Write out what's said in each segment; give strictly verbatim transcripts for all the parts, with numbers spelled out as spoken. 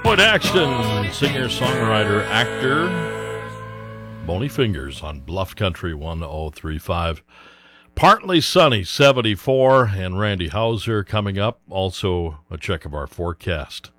Cowboy Action, singer-songwriter, actor, Bony Fingers on Bluff Country one oh three point five. Partly sunny, seventy-four, and Randy Hauser coming up. Also, a check of our forecast.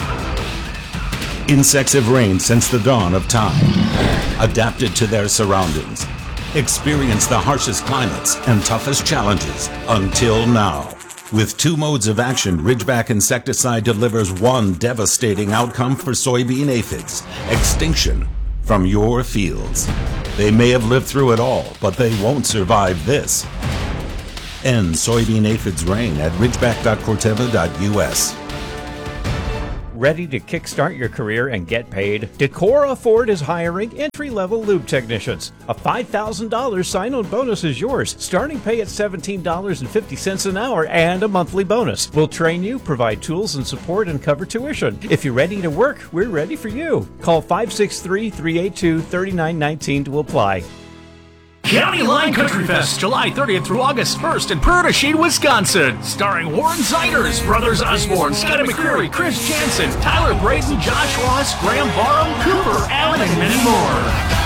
Insects have reigned since the dawn of time, adapted to their surroundings, experienced the harshest climates and toughest challenges until now. With two modes of action, Ridgeback insecticide delivers one devastating outcome for soybean aphids: extinction from your fields. They may have lived through it all, but they won't survive this. End soybean aphids reign at ridgeback dot corteva dot u s. Ready to kickstart your career and get paid? Decorah Ford is hiring entry-level lube technicians. A five thousand dollars sign-on bonus is yours. Starting pay at seventeen dollars and fifty cents an hour and a monthly bonus. We'll train you, provide tools and support, and cover tuition. If you're ready to work, we're ready for you. Call five six three, three eight two, three nine one nine to apply. County Line Country Fest, July thirtieth through August first in Purtashine, Wisconsin. Starring Warren Ziders, Brothers Osborne, Scotty McCreary, Chris Jansen, Tyler Braden, Josh Ross, Graham Barham, Cooper Allen, and many more.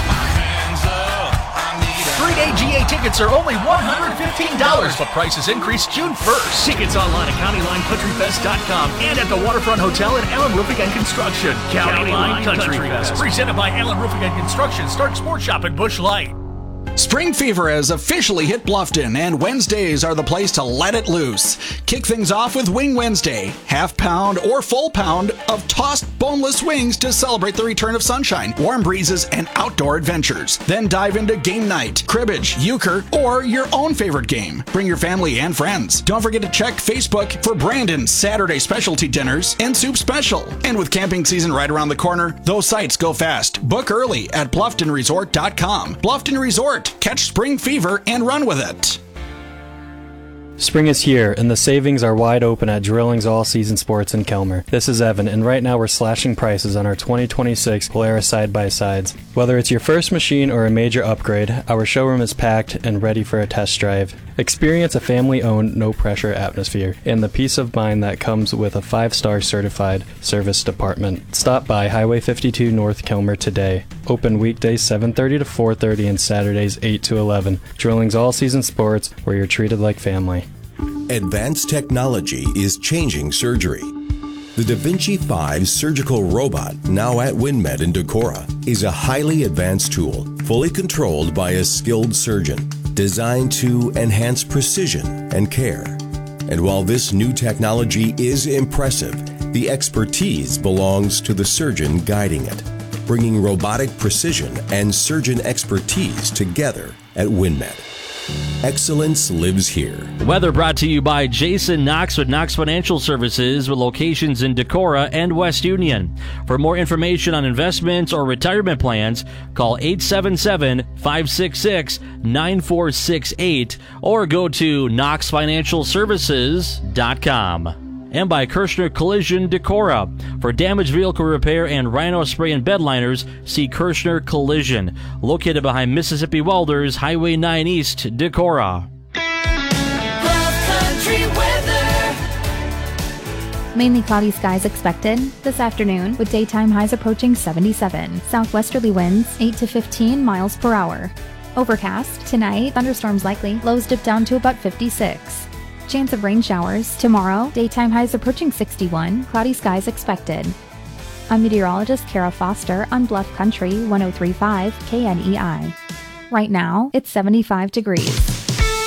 Three-day G A tickets are only one hundred fifteen dollars, but prices increase June first. Tickets online at county line country fest dot com and at the Waterfront Hotel at Allen Roofing and Construction. County, County Line Country, Country Fest, presented by Allen Roofing and Construction, Stark Sports Shop at Busch Light. Spring fever has officially hit Bluffton, and Wednesdays are the place to let it loose. Kick things off with Wing Wednesday, half pound or full pound of tossed boneless wings to celebrate the return of sunshine, warm breezes, and outdoor adventures. Then dive into game night, cribbage, euchre, or your own favorite game. Bring your family and friends. Don't forget to check Facebook for Brandon's Saturday specialty dinners and soup special. And with camping season right around the corner, those sites go fast. Book early at bluffton resort dot com. Bluffton Resort. Catch spring fever and run with it. Spring is here, and the savings are wide open at Drilling's All Season Sports in Kelmer. This is Evan, and right now we're slashing prices on our twenty twenty-six Polaris side-by-sides. Whether it's your first machine or a major upgrade, our showroom is packed and ready for a test drive. Experience a family-owned, no-pressure atmosphere, and the peace of mind that comes with a five-star certified service department. Stop by Highway fifty-two North Kelmer today. Open weekdays seven thirty to four thirty and Saturdays eight to eleven. Drilling's All Season Sports, where you're treated like family. Advanced technology is changing surgery. The Da Vinci five surgical robot, now at WinMed in Decorah, is a highly advanced tool, fully controlled by a skilled surgeon, designed to enhance precision and care. And while this new technology is impressive, the expertise belongs to the surgeon guiding it, bringing robotic precision and surgeon expertise together at WinMed. Excellence lives here. Weather brought to you by Jason Knox with Knox Financial Services, with locations in Decorah and West Union. For more information on investments or retirement plans, call eight seven seven, five six six, nine four six eight or go to knox financial services dot com. And by Kirshner Collision Decorah. For damaged vehicle repair and rhino spray and bed liners, see Kirshner Collision, located behind Mississippi Welders, Highway nine East, Decorah. Bluff Country weather. Mainly cloudy skies expected this afternoon, with daytime highs approaching seventy-seven. Southwesterly winds eight to fifteen miles per hour. Overcast tonight, thunderstorms likely. Lows dip down to about fifty-six. Chance of rain showers tomorrow. Daytime highs approaching sixty-one. Cloudy skies expected. I'm meteorologist Kara Foster on Bluff Country one oh three point five K N E I. Right now, it's seventy-five degrees.